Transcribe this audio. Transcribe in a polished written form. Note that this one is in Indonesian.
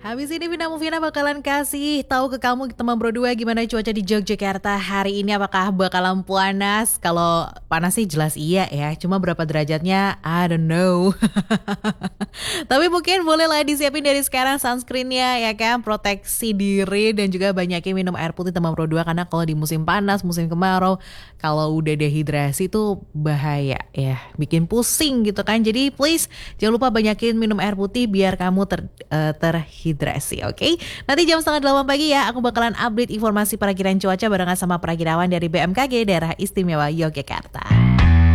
Habis ini Vina Muvina bakalan kasih tahu ke kamu teman berdua gimana cuaca di Yogyakarta hari ini, apakah bakalan panas? Kalau panas sih jelas iya ya, cuma berapa derajatnya I don't know. Tapi mungkin bolehlah disiapin dari sekarang sunscreennya ya kan, proteksi diri dan juga banyakin minum air putih teman berdua, karena kalau di musim panas, musim kemarau, kalau udah dehidrasi tuh bahaya ya, bikin pusing gitu kan. Jadi please jangan lupa banyakin minum air putih biar kamu terhidrasi, oke? Nanti jam setengah 8 pagi ya, aku bakalan update informasi perakiran cuaca barengan sama perakirawan dari BMKG Daerah Istimewa Yogyakarta.